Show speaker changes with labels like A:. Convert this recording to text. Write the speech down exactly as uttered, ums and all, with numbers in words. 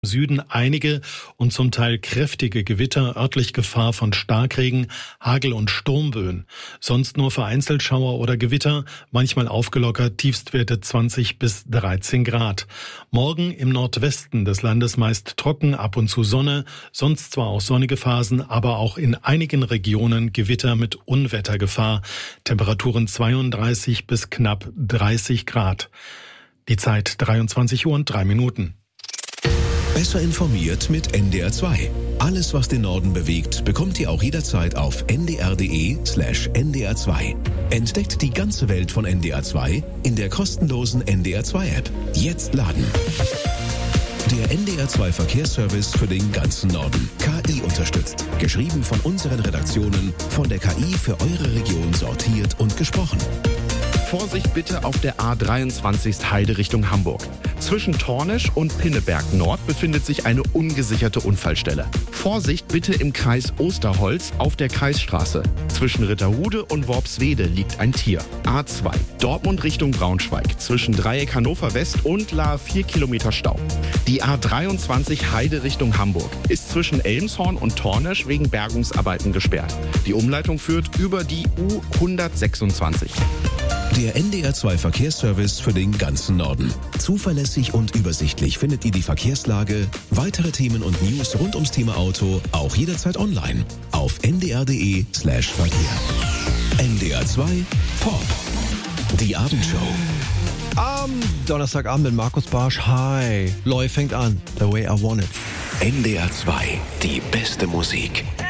A: Süden einige und zum Teil kräftige Gewitter, örtlich Gefahr von Starkregen, Hagel und Sturmböen. Sonst nur vereinzelt Schauer oder Gewitter, manchmal aufgelockert, Tiefstwerte zwanzig bis dreizehn Grad. Morgen im Nordwesten des Landes meist trocken, ab und zu Sonne, sonst zwar auch sonnige Phasen, aber auch in einigen Regionen Gewitter mit Unwettergefahr. Temperaturen zweiunddreißig bis knapp dreißig Grad. Die Zeit dreiundzwanzig Uhr und drei Minuten.
B: Besser informiert mit N D R zwei. Alles, was den Norden bewegt, bekommt ihr auch jederzeit auf n d r punkt d e slash n d r zwei. Entdeckt die ganze Welt von N D R zwei in der kostenlosen N D R zwei App. Jetzt laden. Der N D R zwei Verkehrsservice für den ganzen Norden. K I unterstützt. Geschrieben von unseren Redaktionen, von der K I für eure Region sortiert und gesprochen.
C: Vorsicht bitte auf der A dreiundzwanzig Heide Richtung Hamburg. Zwischen Tornisch und Pinneberg Nord befindet sich eine ungesicherte Unfallstelle. Vorsicht bitte im Kreis Osterholz auf der Kreisstraße. Zwischen Ritterhude und Worpswede liegt ein Tier. A zwei Dortmund Richtung Braunschweig. Zwischen Dreieck Hannover West und Lahr vier Kilometer Stau. Die A dreiundzwanzig Heide Richtung Hamburg ist zwischen Elmshorn und Tornisch wegen Bergungsarbeiten gesperrt. Die Umleitung führt über die U hundertsechsundzwanzig.
B: Der N D R zwei Verkehrsservice für den ganzen Norden. Zuverlässig und übersichtlich findet ihr die Verkehrslage, weitere Themen und News rund ums Thema Auto auch jederzeit online auf n d r punkt d e slash verkehr. N D R zwei Pop. Die Abendshow.
D: Am Donnerstagabend mit Markus Barsch. Hi. Loy fängt an. The way I want it.
B: N D R zwei. Die beste Musik.